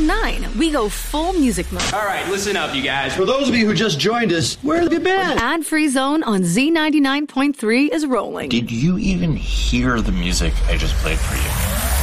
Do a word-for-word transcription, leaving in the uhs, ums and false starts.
nine, we go full music mode. All right, listen up, you guys. For those of you who just joined us, where have you been? Ad-free zone on Z ninety-nine point three is rolling. Did you even hear the music I just played for you?